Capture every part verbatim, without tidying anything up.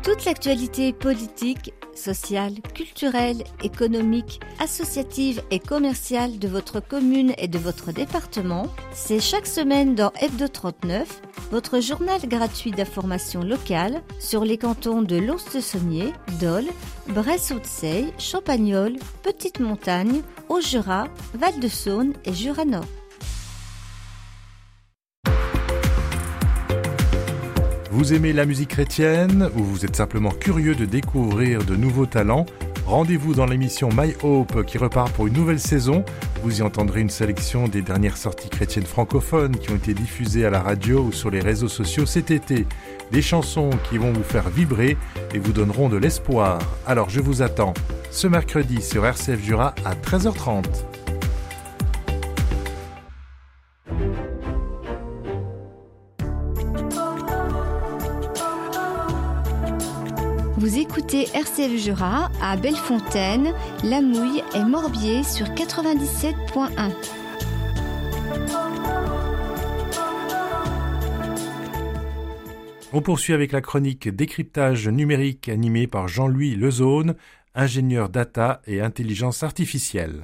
Toute l'actualité politique, sociale, culturelle, économique, associative et commerciale de votre commune et de votre département, c'est chaque semaine dans Hebdo trente-neuf, votre journal gratuit d'information locale sur les cantons de Lons-le-Saunier, Dole, Bresse-Haute-Seille, Champagnole, Petite-Montagne, Haut-Jura, Val-de-Saône et Jura-Nord. Vous aimez la musique chrétienne ou vous êtes simplement curieux de découvrir de nouveaux talents? Rendez-vous dans l'émission My Hope qui repart pour une nouvelle saison. Vous y entendrez une sélection des dernières sorties chrétiennes francophones qui ont été diffusées à la radio ou sur les réseaux sociaux cet été. Des chansons qui vont vous faire vibrer et vous donneront de l'espoir. Alors je vous attends ce mercredi sur R C F Jura à treize heures trente. Vous écoutez R C F Jura à Bellefontaine, Lamouille et Morbier sur quatre-vingt-dix-sept point un. On poursuit avec la chronique décryptage numérique animée par Jean-Louis Lezaune, ingénieur data et intelligence artificielle.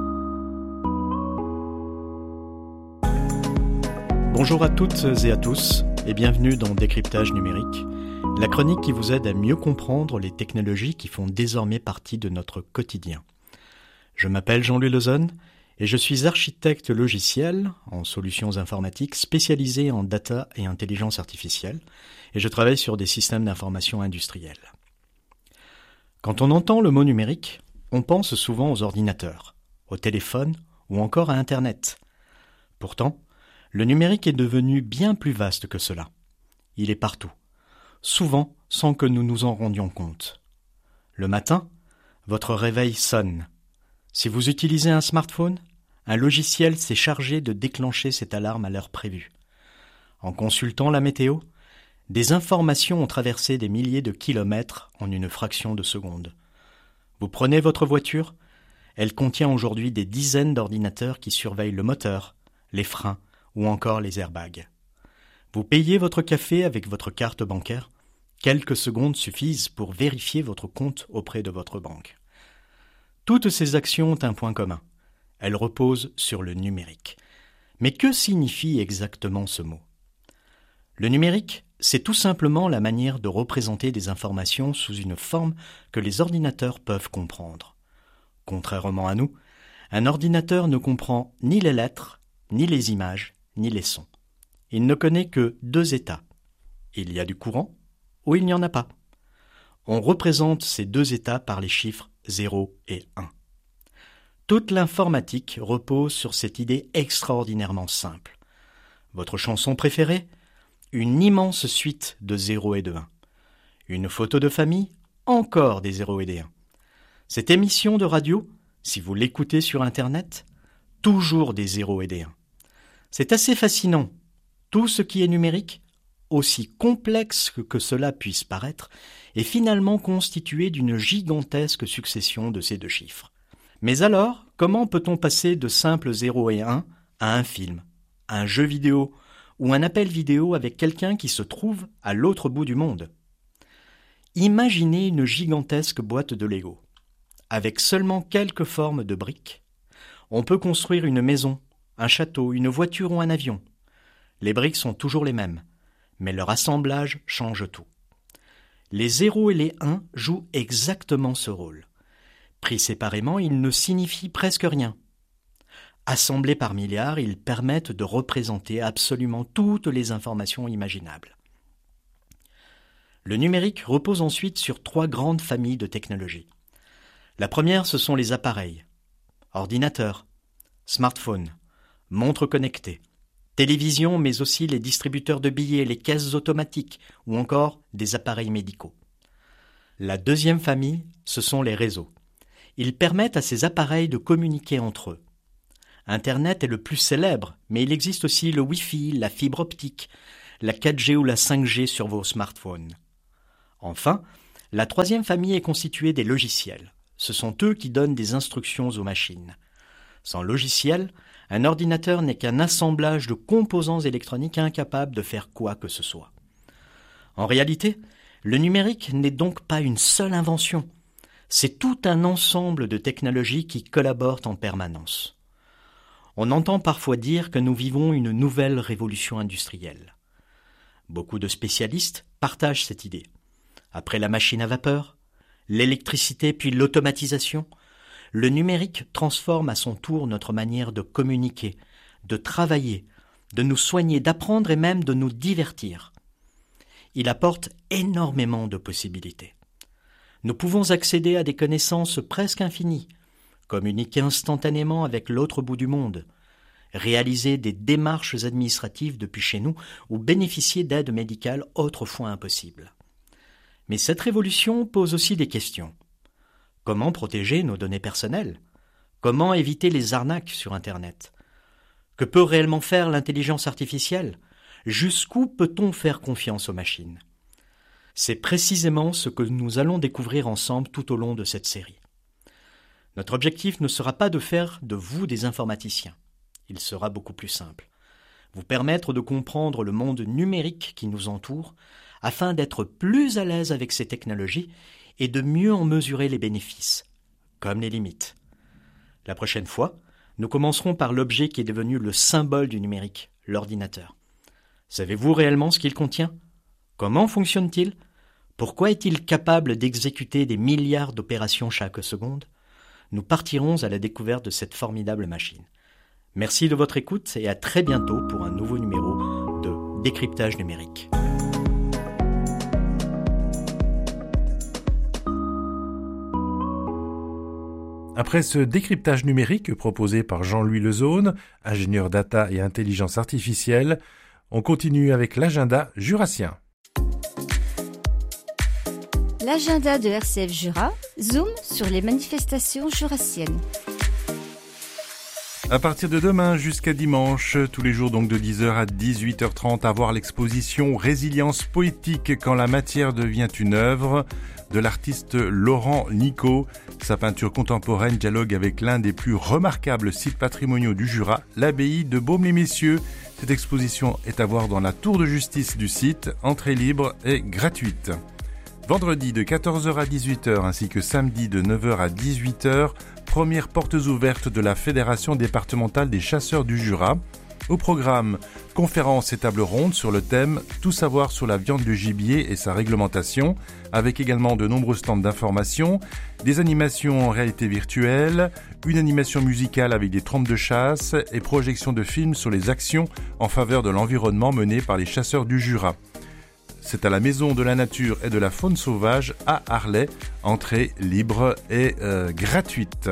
Bonjour à toutes et à tous et bienvenue dans Décryptage numérique, la chronique qui vous aide à mieux comprendre les technologies qui font désormais partie de notre quotidien. Je m'appelle Jean-Louis Lezaune et je suis architecte logiciel en solutions informatiques spécialisé en data et intelligence artificielle et je travaille sur des systèmes d'information industriels. Quand on entend le mot numérique, on pense souvent aux ordinateurs, au téléphone ou encore à Internet. Pourtant, le numérique est devenu bien plus vaste que cela. Il est partout, souvent sans que nous nous en rendions compte. Le matin, votre réveil sonne. Si vous utilisez un smartphone, un logiciel s'est chargé de déclencher cette alarme à l'heure prévue. En consultant la météo, des informations ont traversé des milliers de kilomètres en une fraction de seconde. Vous prenez votre voiture, elle contient aujourd'hui des dizaines d'ordinateurs qui surveillent le moteur, les freins ou encore les airbags. Vous payez votre café avec votre carte bancaire. Quelques secondes suffisent pour vérifier votre compte auprès de votre banque. Toutes ces actions ont un point commun. Elles reposent sur le numérique. Mais que signifie exactement ce mot? Le numérique, c'est tout simplement la manière de représenter des informations sous une forme que les ordinateurs peuvent comprendre. Contrairement à nous, un ordinateur ne comprend ni les lettres, ni les images, ni les sons. Il ne connaît que deux états. Il y a du courant ou il n'y en a pas. On représente ces deux états par les chiffres zéro et un. Toute l'informatique repose sur cette idée extraordinairement simple. Votre chanson préférée? Une immense suite de zéro et de un. Une photo de famille? Encore des zéro et des un. Cette émission de radio, si vous l'écoutez sur Internet, toujours des zéro et des un. C'est assez fascinant. Tout ce qui est numérique, aussi complexe que, que cela puisse paraître, est finalement constitué d'une gigantesque succession de ces deux chiffres. Mais alors, comment peut-on passer de simples zéro et un à un film, à un jeu vidéo ou un appel vidéo avec quelqu'un qui se trouve à l'autre bout du monde? Imaginez une gigantesque boîte de Lego. Avec seulement quelques formes de briques, on peut construire une maison, un château, une voiture ou un avion. Les briques sont toujours les mêmes, mais leur assemblage change tout. Les zéros et les un jouent exactement ce rôle. Pris séparément, ils ne signifient presque rien. Assemblés par milliards, ils permettent de représenter absolument toutes les informations imaginables. Le numérique repose ensuite sur trois grandes familles de technologies. La première, ce sont les appareils. Ordinateurs, smartphones, montres connectées, télévision, mais aussi les distributeurs de billets, les caisses automatiques ou encore des appareils médicaux. La deuxième famille, ce sont les réseaux. Ils permettent à ces appareils de communiquer entre eux. Internet est le plus célèbre, mais il existe aussi le Wi-Fi, la fibre optique, la quatre G ou la cinq G sur vos smartphones. Enfin, la troisième famille est constituée des logiciels. Ce sont eux qui donnent des instructions aux machines. Sans logiciel, un ordinateur n'est qu'un assemblage de composants électroniques incapables de faire quoi que ce soit. En réalité, Le numérique n'est donc pas une seule invention, c'est tout un ensemble de technologies qui collaborent en permanence. On entend parfois dire que nous vivons une nouvelle révolution industrielle. Beaucoup de spécialistes partagent cette idée. Après la machine à vapeur, l'électricité puis l'automatisation, le numérique transforme à son tour notre manière de communiquer, de travailler, de nous soigner, d'apprendre et même de nous divertir. Il apporte énormément de possibilités. Nous pouvons accéder à des connaissances presque infinies, communiquer instantanément avec l'autre bout du monde, réaliser des démarches administratives depuis chez nous ou bénéficier d'aides médicales autrefois impossibles. Mais cette révolution pose aussi des questions. Comment protéger nos données personnelles ? Comment éviter les arnaques sur Internet ? Que peut réellement faire l'intelligence artificielle ? Jusqu'où peut-on faire confiance aux machines ? C'est précisément ce que nous allons découvrir ensemble tout au long de cette série. Notre objectif ne sera pas de faire de vous des informaticiens. Il sera beaucoup plus simple. Vous permettre de comprendre le monde numérique qui nous entoure afin d'être plus à l'aise avec ces technologies et de mieux en mesurer les bénéfices, comme les limites. La prochaine fois, nous commencerons par l'objet qui est devenu le symbole du numérique, l'ordinateur. Savez-vous réellement ce qu'il contient ? Comment fonctionne-t-il ? Pourquoi est-il capable d'exécuter des milliards d'opérations chaque seconde ? Nous partirons à la découverte de cette formidable machine. Merci de votre écoute et à très bientôt pour un nouveau numéro de Décryptage numérique. Après ce décryptage numérique proposé par Jean-Louis Lezaune, ingénieur data et intelligence artificielle, on continue avec l'agenda jurassien. L'agenda de R C F Jura zoome sur les manifestations jurassiennes. À partir de demain jusqu'à dimanche, tous les jours donc de dix heures à dix-huit heures trente, à voir l'exposition Résilience poétique quand la matière devient une œuvre de l'artiste Laurent Nicot. Sa peinture contemporaine dialogue avec l'un des plus remarquables sites patrimoniaux du Jura, l'abbaye de Baume-les-Messieurs. Cette exposition est à voir dans la tour de justice du site, entrée libre et gratuite. Vendredi de quatorze heures à dix-huit heures ainsi que samedi de neuf heures à dix-huit heures, premières portes ouvertes de la Fédération départementale des chasseurs du Jura. Au programme, conférences et tables rondes sur le thème « Tout savoir sur la viande de gibier et sa réglementation », avec également de nombreux stands d'information, des animations en réalité virtuelle, une animation musicale avec des trompes de chasse et projection de films sur les actions en faveur de l'environnement menées par les chasseurs du Jura. C'est à la Maison de la Nature et de la Faune Sauvage à Arlay, entrée libre et euh, gratuite.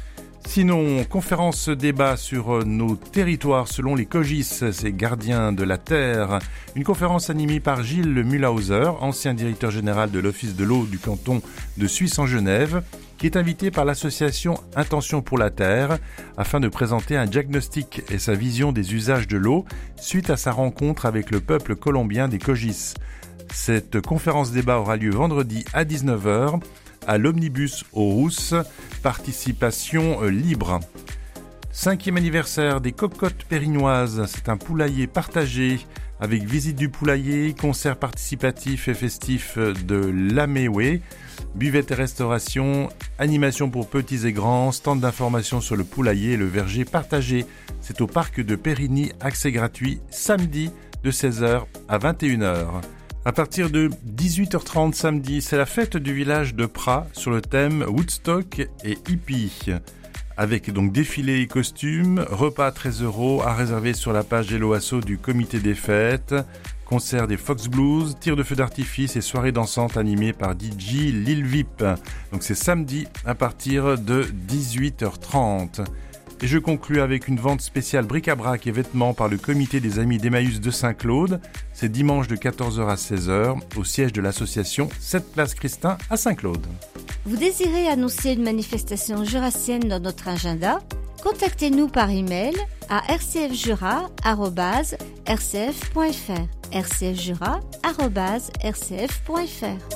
Sinon, conférence débat sur nos territoires selon les COGIS, ces gardiens de la terre. Une conférence animée par Gilles Mühlhauser, ancien directeur général de l'Office de l'eau du canton de Suisse en Genève, qui est invité par l'association Intention pour la Terre afin de présenter un diagnostic et sa vision des usages de l'eau suite à sa rencontre avec le peuple colombien des COGIS. Cette conférence débat aura lieu vendredi à dix-neuf heures à l'Omnibus aux Rousses, participation libre. Cinquième anniversaire des cocottes pérignoises, c'est un poulailler partagé avec visite du poulailler, concert participatif et festif de l'Améoué, buvette et restauration, animation pour petits et grands, stand d'information sur le poulailler et le verger partagé. C'est au parc de Périgny, accès gratuit, samedi de seize heures à vingt et une heures. À partir de dix-huit heures trente samedi, c'est la fête du village de Prat sur le thème Woodstock et hippie. Avec donc défilé et costumes, repas à treize euros à réserver sur la page Hello Asso du comité des fêtes, concert des Fox Blues, tir de feu d'artifice et soirée dansante animée par D J Lil Vip. Donc c'est samedi à partir de dix-huit heures trente. Et je conclus avec une vente spéciale bric-à-brac et vêtements par le comité des Amis d'Emmaüs de Saint-Claude. C'est dimanche de quatorze heures à seize heures au siège de l'association sept place Christin à Saint-Claude. Vous désirez annoncer une manifestation jurassienne dans notre agenda ? Contactez-nous par email à r c f jura arobase r c f point f r r c f jura arobase r c f point f r.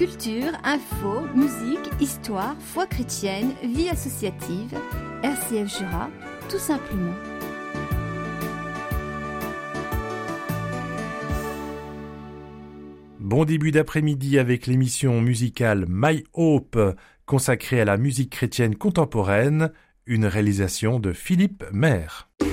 Culture, info, musique, histoire, foi chrétienne, vie associative, R C F Jura, tout simplement. Bon début d'après-midi avec l'émission musicale My Hope, consacrée à la musique chrétienne contemporaine, une réalisation de Philippe Maire.